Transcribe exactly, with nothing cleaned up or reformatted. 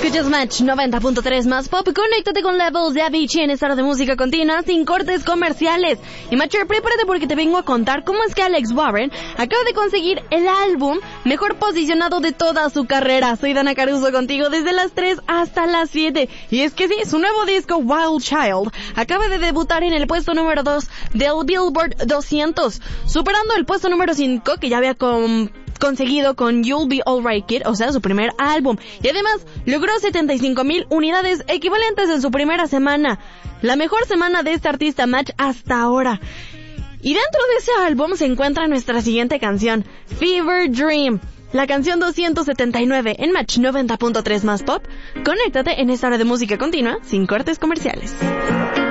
Escuchas Match noventa punto tres más pop. Conéctate con Levels de Avicii en esta hora de música continua sin cortes comerciales. Y Matcher, prepárate porque te vengo a contar cómo es que Alex Warren acaba de conseguir el álbum mejor posicionado de toda su carrera. Soy Dana Caruso contigo desde las tres hasta las siete. Y es que sí, su nuevo disco Wild Child acaba de debutar en el puesto número dos del Billboard doscientos, superando el puesto número cinco que ya había con... conseguido con You'll Be Alright Kid, o sea, su primer álbum. Y además logró setenta y cinco mil unidades equivalentes en su primera semana. La mejor semana de este artista Match hasta ahora. Y dentro de ese álbum se encuentra nuestra siguiente canción, Fever Dream, la canción doscientos setenta y nueve en Match noventa punto tres más pop. Conéctate en esta hora de música continua sin cortes comerciales.